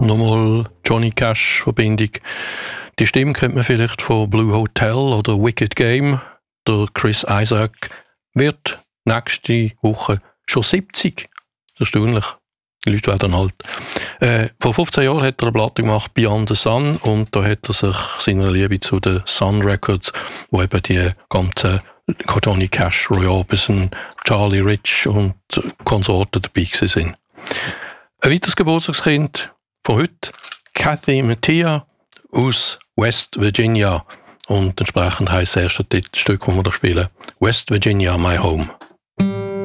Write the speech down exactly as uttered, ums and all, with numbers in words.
Nochmal Johnny Cash-Verbindung. Die Stimme kennt man vielleicht von Blue Hotel oder Wicked Game. Der Chris Isaak wird nächste Woche schon siebzig. Erstaunlich. Die Leute werden alt. Äh, vor fünfzehn Jahren hat er eine Platte gemacht, Beyond the Sun, und da hat er sich seiner Liebe zu den Sun Records, wo eben die ganzen Johnny Cash, Roy Orbison, Charlie Rich und Konsorten dabei sind. Ein weiteres Geburtstagskind von heute, Kathy Mattea aus West Virginia. Und entsprechend heisst das erste Stück, das wir da spielen, West Virginia, My Home.